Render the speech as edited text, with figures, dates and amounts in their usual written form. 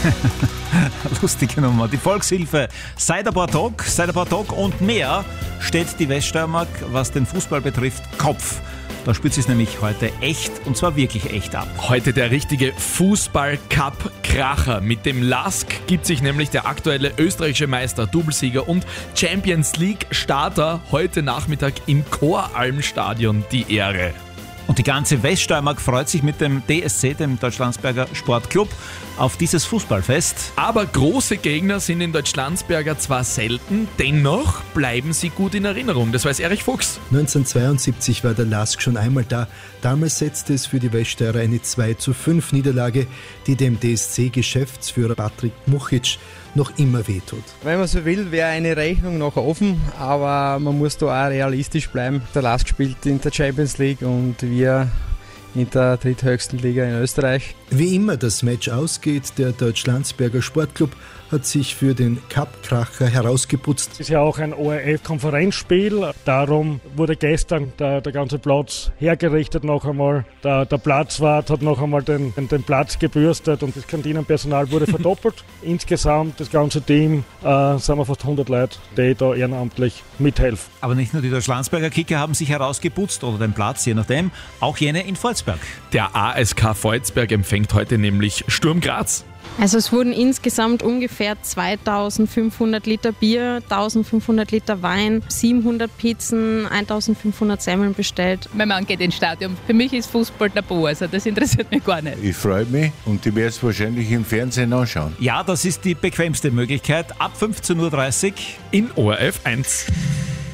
Lustige Nummer. Die Volkshilfe seit ein paar Tagen und mehr steht die Weststeiermark, was den Fußball betrifft, Kopf. Da spielt sie es nämlich heute echt, und zwar wirklich echt ab. Heute der richtige Fußball-Cup-Kracher. Mit dem LASK gibt sich nämlich der aktuelle österreichische Meister, Doublesieger und Champions League-Starter heute Nachmittag im Koralmstadion die Ehre. Und die ganze Weststeiermark freut sich mit dem DSC, dem Deutschlandsberger Sportclub, auf dieses Fußballfest. Aber große Gegner sind in Deutschlandsberger zwar selten, dennoch bleiben sie gut in Erinnerung. Das weiß Erich Fuchs. 1972 war der LASK schon einmal da. Damals setzte es für die Weststeirer eine 2:5 Niederlage, die dem DSC-Geschäftsführer Patrick Muchic noch immer wehtut. Wenn man so will, wäre eine Rechnung noch offen, aber man muss da auch realistisch bleiben. Der LASK spielt in der Champions League und wir in der dritthöchsten Liga in Österreich. Wie immer das Match ausgeht, der Deutschlandsberger Sportclub hat sich für den Cup-Kracher herausgeputzt. Es ist ja auch ein ORF-Konferenzspiel, darum wurde gestern der ganze Platz hergerichtet noch einmal. Der Platzwart hat noch einmal den Platz gebürstet und das Kantinenpersonal wurde verdoppelt. Insgesamt, das ganze Team, sind wir fast 100 Leute, die da ehrenamtlich mithelfen. Aber nicht nur die Deutschlandsberger Kicker haben sich herausgeputzt oder den Platz, je nachdem, auch jene in Volzberg. Der ASK Volzberg empfängt heute nämlich Sturm Graz. Also es wurden insgesamt ungefähr 2500 Liter Bier, 1500 Liter Wein, 700 Pizzen, 1500 Semmeln bestellt. Mein Mann geht ins Stadion. Für mich ist Fußball tabu, also das interessiert mich gar nicht. Ich freue mich und ich werde es wahrscheinlich im Fernsehen anschauen. Ja, das ist die bequemste Möglichkeit. Ab 15:30 Uhr in ORF 1.